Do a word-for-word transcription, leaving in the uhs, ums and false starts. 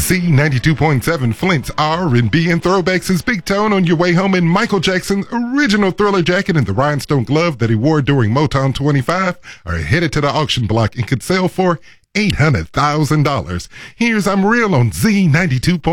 Z ninety-two point seven Flint's R and B and throwbacks is Big Tone on your way home in Michael Jackson's original Thriller jacket and the rhinestone glove that he wore during Motown twenty-five are headed to the auction block and could sell for eight hundred thousand dollars. Here's I'm Real on Z ninety-two.